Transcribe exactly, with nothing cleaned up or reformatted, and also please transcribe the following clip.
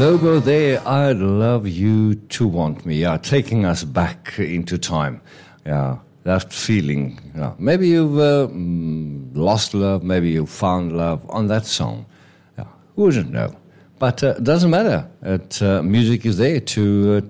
Logo there, I'd love you to want me. Yeah, taking us back into time. Yeah, that feeling. Yeah. Maybe you've uh, lost love, maybe you found love on that song. Yeah, who doesn't know? But it uh, doesn't matter. It, uh, music is there to uh,